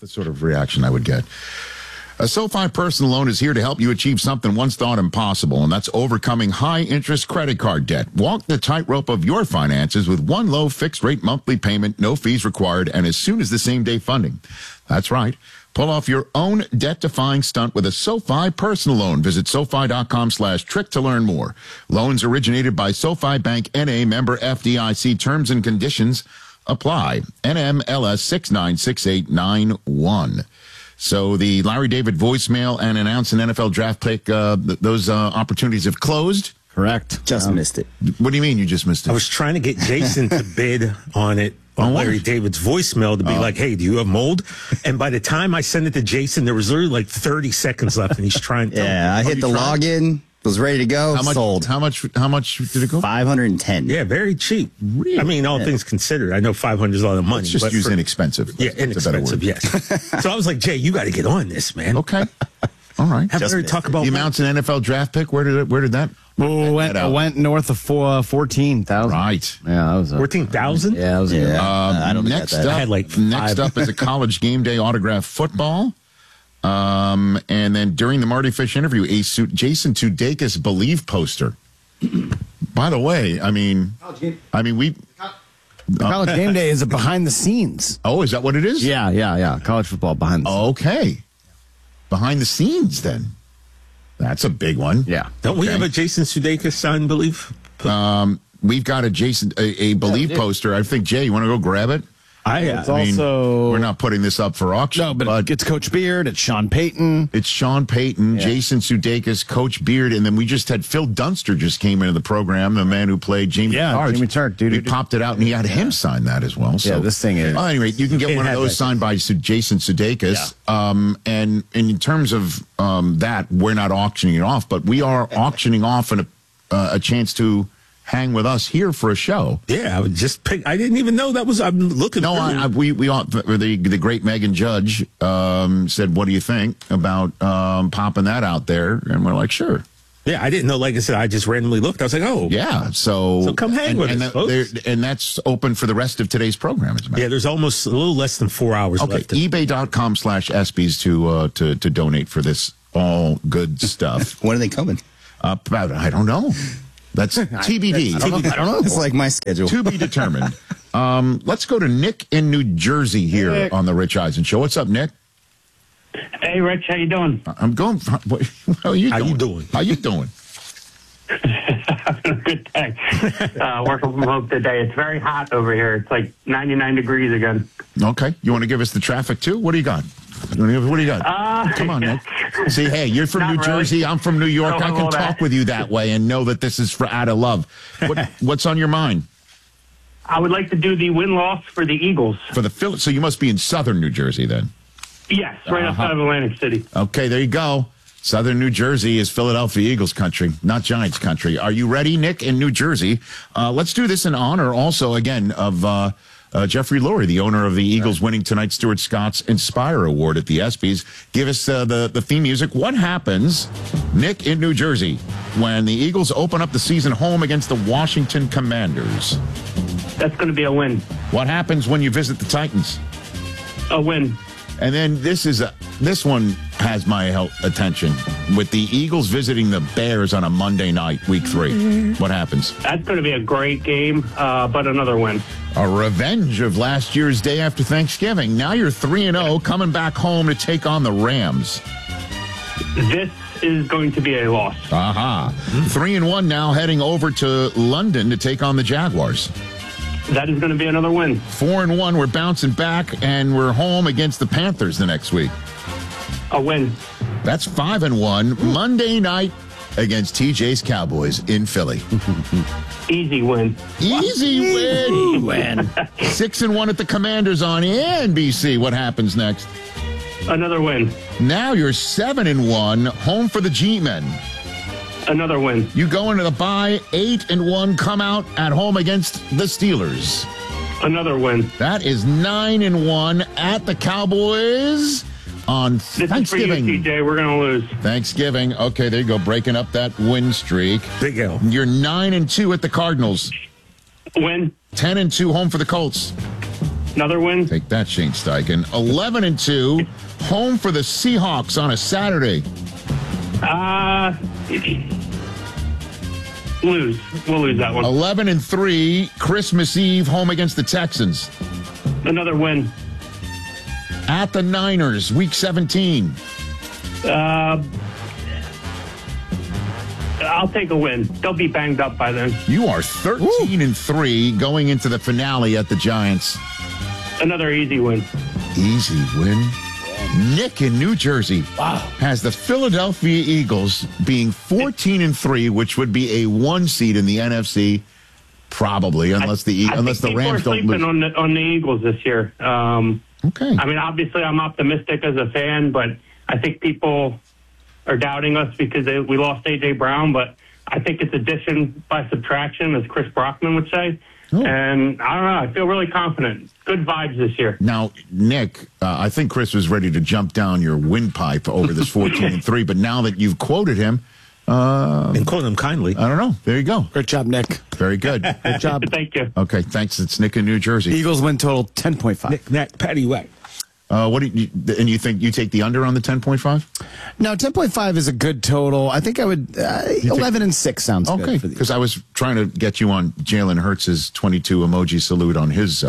the sort of reaction I would get. A SoFi personal loan is here to help you achieve something once thought impossible, and that's overcoming high-interest credit card debt. Walk the tightrope of your finances with one low fixed-rate monthly payment, no fees required, and as soon as the same-day funding. That's right. Pull off your own debt-defying stunt with a SoFi personal loan. Visit SoFi.com/trick to learn more. Loans originated by SoFi Bank N.A. member FDIC. Terms and conditions apply. NMLS 696891. So the Larry David voicemail and announce an NFL draft pick, those opportunities have closed? Correct. Just missed it. What do you mean you just missed it? I was trying to get Jason to bid on it, on Larry David's voicemail, to be like, hey, do you have mold? And by the time I sent it to Jason, there was literally like 30 seconds left, and he's trying to. Yeah, I hit the login, was ready to go, sold. How much did it go? 510. Yeah, very cheap. Really? I mean, all things considered. I know 500 is a lot of money. Let's just use inexpensive. Yeah, inexpensive, yes. So I was like, Jay, you got to get on this, man. Okay. All right. Have Larry talk about the amounts in NFL draft pick. Where did that? Went north of 14,000. Right. Yeah, that was 14,000. Yeah, that was I don't next get that. up, I had like next up is a college game day autograph football. And then during the Marty Fish interview, Jason Sudeikis Believe poster. By the way, I mean, we. College game day is a behind the scenes. Oh, is that what it is? Yeah. College football behind the scenes. Okay. Behind the scenes, then. That's a big one. Yeah. Don't we have a Jason Sudeikis sign, Believe? We've got a Believe poster. I think, Jay, you want to go grab it? It's also... We're not putting this up for auction. No, but it's Coach Beard, it's Sean Payton. It's Sean Payton, Jason Sudeikis, Coach Beard, and then we just had Phil Dunster just came into the program, the man who played Jamie Tartt. Jamie Tartt, dude. We popped it out, and he had him sign that as well. So, this thing is... Well, anyway, you can get one of those signed by Jason Sudeikis. Yeah. And in terms of that, we're not auctioning it off, but we are auctioning off a chance to hang with us here for a show. Yeah, I would just pick. I didn't even know that was. I'm looking. No, the great Megan Judge said, "What do you think about popping that out there?" And we're like, "Sure." Yeah, I didn't know. Like I said, I just randomly looked. I was like, "Oh, yeah." So come hang with us, folks. And that's open for the rest of today's program. Yeah, there's almost a little less than 4 hours left. eBay.com/ESPYs to donate for this all good stuff. When are they coming? I don't know. That's TBD. I don't know. It's like my schedule. To be determined. Let's go to Nick in New Jersey here on the Rich Eisen Show. What's up, Nick? Hey, Rich. How you doing? I'm going. How are you doing? How you doing? Having a good day. Working from home today. It's very hot over here. It's like 99 degrees again. Okay. You want to give us the traffic, too? What do you got? What do you got? Come on, Nick. See, hey, you're from New Jersey. I'm from New York. I can talk with you that way and know that this is out of love. What's on your mind? I would like to do the win-loss for the Eagles. For the Phillies. So you must be in southern New Jersey then. Yes, right outside of Atlantic City. Okay, there you go. Southern New Jersey is Philadelphia Eagles country, not Giants country. Are you ready, Nick, in New Jersey? Let's do this in honor also, again, of Jeffrey Lurie, the owner of the Eagles, winning tonight's Stuart Scott's Inspire Award at the ESPYs. Give us the theme music. What happens, Nick, in New Jersey, when the Eagles open up the season home against the Washington Commanders? That's going to be a win. What happens when you visit the Titans? A win. And then this one has my attention. With the Eagles visiting the Bears on a Monday night, week 3. What happens? That's going to be a great game, but another win. A revenge of last year's day after Thanksgiving. Now you're 3-0, coming back home to take on the Rams. This is going to be a loss. 3-1 now, heading over to London to take on the Jaguars. That is going to be another win. 4-1, we're bouncing back, and we're home against the Panthers the next week. A win. That's 5-1. Monday night against TJ's Cowboys in Philly. Easy win. Easy win. 6-1 at the Commanders on NBC. What happens next? Another win. Now you're 7-1, home for the G-Men. Another win. You go into the bye, 8-1, come out at home against the Steelers. Another win. That is 9-1 at the Cowboys on Thanksgiving. This is for you, TJ. We're going to lose. Thanksgiving. Okay, there you go, breaking up that win streak. Big L. You're 9-2 at the Cardinals. Win. 10-2 home for the Colts. Another win. Take that, Shane Steichen. 11-2, home for the Seahawks on a Saturday. Lose. We'll lose that one. 11-3, Christmas Eve, home against the Texans. Another win. At the Niners, Week 17. I'll take a win. They'll be banged up by then. You are 13-3 going into the finale at the Giants. Another easy win. Easy win. Nick in New Jersey has the Philadelphia Eagles being 14-3, which would be a 1 seed in the NFC, probably, unless the Rams don't lose. People are sleeping on the Eagles this year. Okay. I mean, obviously, I'm optimistic as a fan, but I think people are doubting us because we lost A.J. Brown, but I think it's addition by subtraction, as Chris Brockman would say. Oh. And I don't know. I feel really confident. Good vibes this year. Now, Nick, I think Chris was ready to jump down your windpipe over this 14-3, but now that you've quoted him, and quote him kindly. I don't know. There you go. Great job, Nick. Very good. Good job. Thank you. Okay, thanks. It's Nick in New Jersey. Eagles win total 10.5. Nick, Nack, Patty, Whack. What do you think you take the under on the 10.5? No, 10.5 is a good total. I think I would 11-6 sounds good. Okay, because I was trying to get you on Jalen Hurts' 22 emoji salute on his.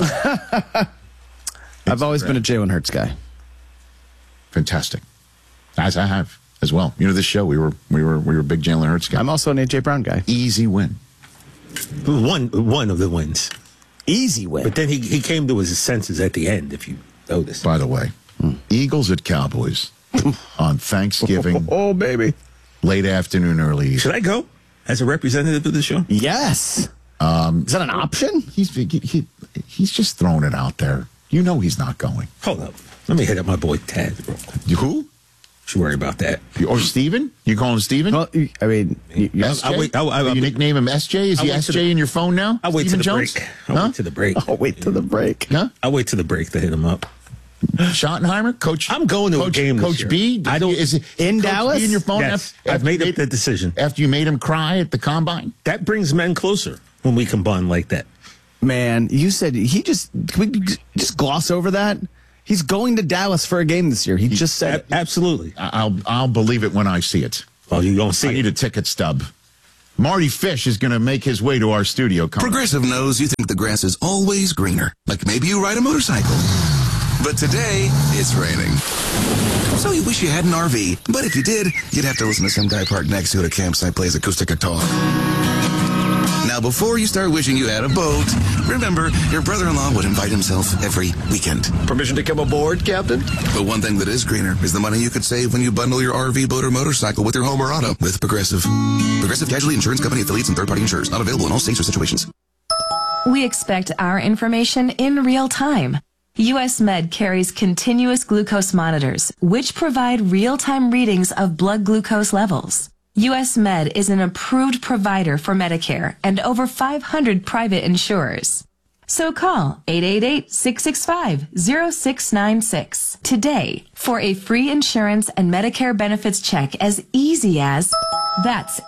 I've always been a Jalen Hurts guy. Fantastic, as I have as well. You know, this show we were big Jalen Hurts guy. I'm also an AJ Brown guy. Easy win. One of the wins. Easy win. But then he came to his senses at the end. If you notice. By the way, Eagles at Cowboys on Thanksgiving. Oh, baby. Late afternoon, early evening. Should I go as a representative of the show? Yes. Is that an option? He's just throwing it out there. You know he's not going. Hold up. Let me hit up my boy Tad. Who? Should worry about that. Or Steven? You calling him Steven? Well, I mean, SJ? You nickname him SJ? Is he SJ in your phone now? I'll wait to Steven the Jones? break. I'll wait to the break. I'll wait till the break. Huh? I'll wait to the break to hit him up. Schottenheimer? Coach? I'm going to a game this Coach year. B? Is it in Coach Dallas? B in your phone? Yes. I've made the decision. After you made him cry at the combine? That brings men closer when we combine like that. Man, you said can we just gloss over that? He's going to Dallas for a game this year. He just said it. Absolutely. I'll believe it when I see it. Well, you don't see I need a ticket stub. Marty Fish is going to make his way to our studio. Progressive knows you think the grass is always greener. Like maybe you ride a motorcycle. But today, it's raining. So you wish you had an RV. But if you did, you'd have to listen to some guy parked next to it at a campsite plays acoustic guitar. Now, before you start wishing you had a boat, remember, your brother-in-law would invite himself every weekend. Permission to come aboard, Captain? But one thing that is greener is the money you could save when you bundle your RV, boat, or motorcycle with your home or auto with Progressive. Progressive Casualty Insurance Company affiliates and third-party insurers. Not available in all states or situations. We expect our information in real time. US Med carries continuous glucose monitors, which provide real-time readings of blood glucose levels. US Med is an approved provider for Medicare and over 500 private insurers. So call 888-665-0696 today for a free insurance and Medicare benefits check as easy as... That's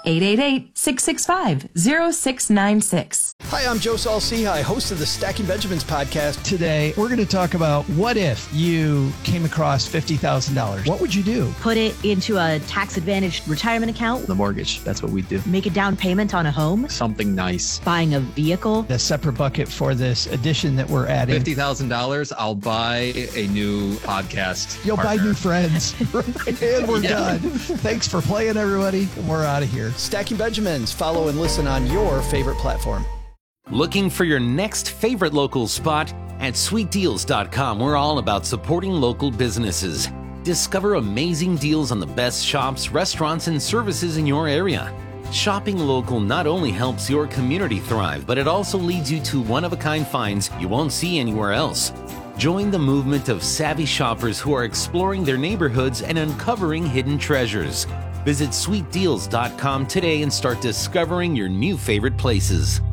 888-665-0696. Hi, I'm Joe Saul-Sehy, host of the Stacking Benjamins podcast. Today, we're going to talk about what if you came across $50,000? What would you do? Put it into a tax-advantaged retirement account. The mortgage, that's what we do. Make a down payment on a home. Something nice. Buying a vehicle. A separate bucket for this addition that we're adding. $50,000, I'll buy a new podcast. You'll partner. buy new friends. And we're done. Thanks for playing, everybody. We're out of here. Stacking Benjamins. Follow and listen on your favorite platform. Looking for your next favorite local spot? At sweetdeals.com, we're all about supporting local businesses. Discover amazing deals on the best shops, restaurants, and services in your area. Shopping local not only helps your community thrive, but it also leads you to one-of-a-kind finds you won't see anywhere else. Join the movement of savvy shoppers who are exploring their neighborhoods and uncovering hidden treasures. Visit sweetdeals.com today and start discovering your new favorite places.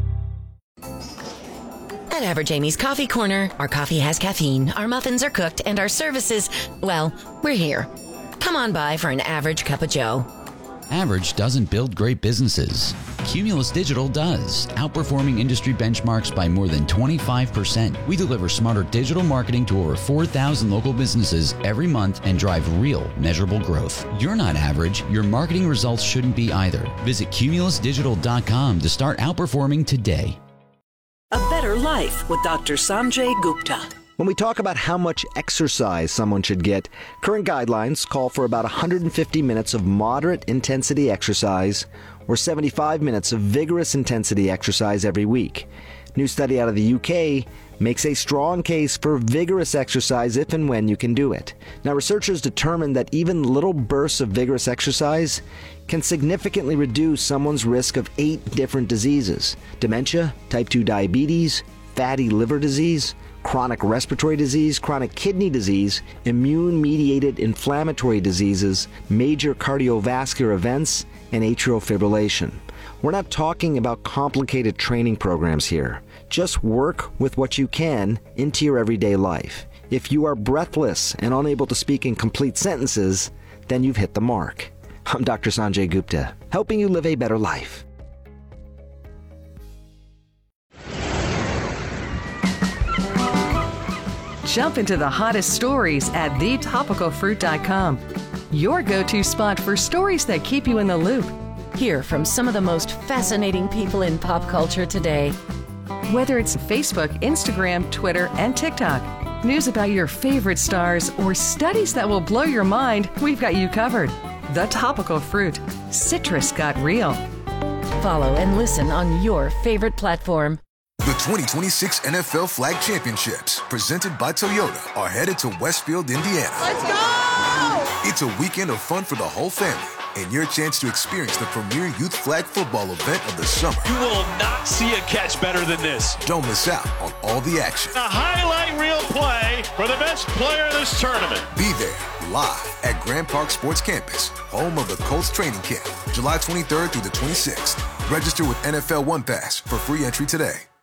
At Average Amy's Coffee Corner, our coffee has caffeine, our muffins are cooked, and our services, well, we're here. Come on by for an average cup of joe. Average doesn't build great businesses. Cumulus Digital does, outperforming industry benchmarks by more than 25%. We deliver smarter digital marketing to over 4,000 local businesses every month and drive real, measurable growth. You're not average. Your marketing results shouldn't be either. Visit cumulusdigital.com to start outperforming today. A better life with Dr. Sanjay Gupta. When we talk about how much exercise someone should get, current guidelines call for about 150 minutes of moderate intensity exercise or 75 minutes of vigorous intensity exercise every week. New study out of the UK makes a strong case for vigorous exercise if and when you can do it. Now, researchers determined that even little bursts of vigorous exercise can significantly reduce someone's risk of 8 different diseases: dementia, type 2 diabetes, fatty liver disease, chronic respiratory disease, chronic kidney disease, immune-mediated inflammatory diseases, major cardiovascular events, and atrial fibrillation. We're not talking about complicated training programs here. Just work with what you can into your everyday life. If you are breathless and unable to speak in complete sentences, then you've hit the mark. I'm Dr. Sanjay Gupta, helping you live a better life. Jump into the hottest stories at thetopicalfruit.com. Your go-to spot for stories that keep you in the loop. Hear from some of the most fascinating people in pop culture today. Whether it's Facebook, Instagram, Twitter, and TikTok, news about your favorite stars, or studies that will blow your mind, we've got you covered. The Topical Fruit. Citrus got real. Follow and listen on your favorite platform. The 2026 NFL Flag Championships, presented by Toyota, are headed to Westfield, Indiana. Let's go! It's a weekend of fun for the whole family and your chance to experience the premier youth flag football event of the summer. You will not see a catch better than this. Don't miss out on all the action. A highlight reel play for the best player of this tournament. Be there live at Grand Park Sports Campus, home of the Colts training camp, July 23rd through the 26th. Register with NFL One Pass for free entry today.